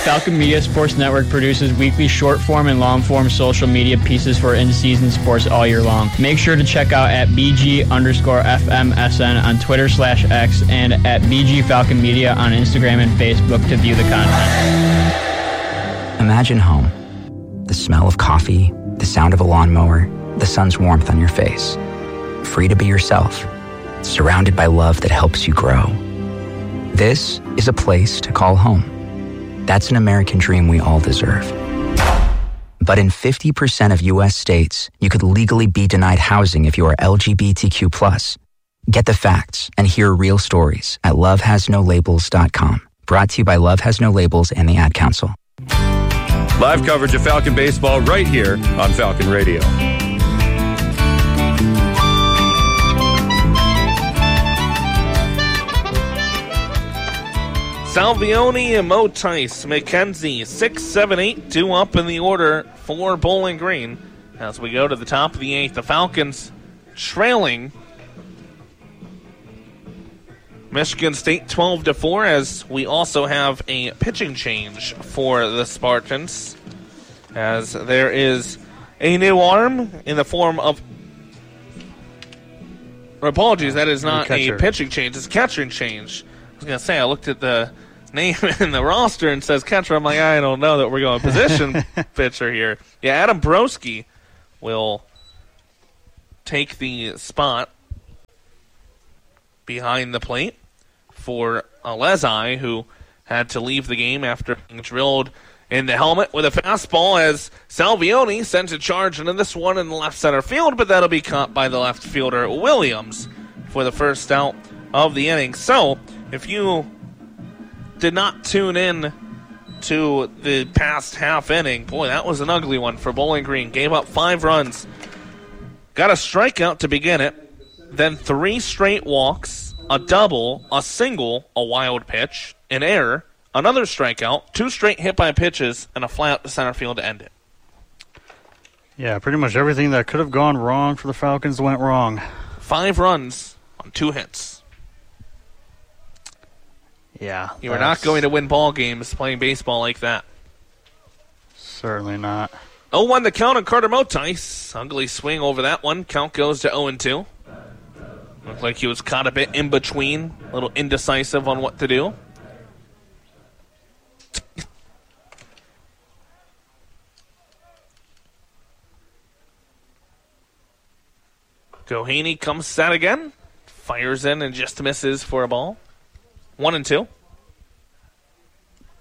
Falcon Media Sports Network produces weekly short-form and long-form social media pieces for in-season sports all year long. Make sure to check out at BG_FMSN on Twitter/X and at BG Falcon Media on Instagram and Facebook to view the content. Imagine home. The smell of coffee, the sound of a lawnmower, the sun's warmth on your face. Free to be yourself, surrounded by love that helps you grow. This is a place to call home. That's an American dream we all deserve. But in 50% of U.S. states, you could legally be denied housing if you are LGBTQ+. Get the facts and hear real stories at lovehasnolabels.com. Brought to you by Love Has No Labels and the Ad Council. Live coverage of Falcon baseball right here on Falcon Radio. Salvioni and Motice, McKenzie, 6, 7, 8, 2 up in the order for Bowling Green. As we go to the top of the 8th, the Falcons trailing Michigan State 12-4, as we also have a pitching change for the Spartans, as there is a new arm in the form of... Apologies, that is not a pitching change, it's a catching change. I was going to say, I looked at the name in the roster and says catcher. I'm like, I don't know that we're going position pitcher here. Yeah, Adam Broski will take the spot behind the plate for Alezai, who had to leave the game after being drilled in the helmet with a fastball, as Salvioni sent a charge into this one in the left center field, but that'll be caught by the left fielder Williams for the first out of the inning. So, if you did not tune in to the past half inning, boy, that was an ugly one for Bowling Green. Gave up 5 runs, got a strikeout to begin it, then 3 straight walks, a double, a single, a wild pitch, an error, another strikeout, 2 straight hit-by pitches, and a fly out to center field to end it. Yeah, pretty much everything that could have gone wrong for the Falcons went wrong. 5 runs on 2 hits. Yeah. You are not going to win ball games playing baseball like that. Certainly not. 0-1 the count on Carter Motice. Ugly swing over that one. Count goes to 0-2. Looked like he was caught a bit in between. A little indecisive on what to do. Gohaney comes set again. Fires in and just misses for a ball. 1-2.